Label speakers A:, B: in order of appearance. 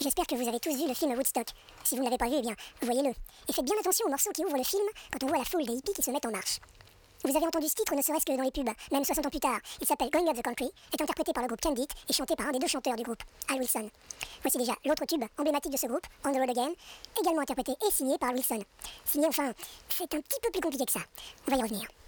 A: J'espère que vous avez tous vu le film Woodstock. Si vous ne l'avez pas vu, eh bien, voyez-le. Et faites bien attention aux morceaux qui ouvrent le film quand on voit la foule des hippies qui se mettent en marche. Vous avez entendu ce titre ne serait-ce que dans les pubs, même 60 ans plus tard. Il s'appelle Going Up the Country, est interprété par le groupe Candid et chanté par un des deux chanteurs du groupe, Al Wilson. Voici déjà l'autre tube emblématique de ce groupe, On the Road Again, également interprété et signé par Al Wilson. Signé enfin, c'est un petit peu plus compliqué que ça. On va y revenir.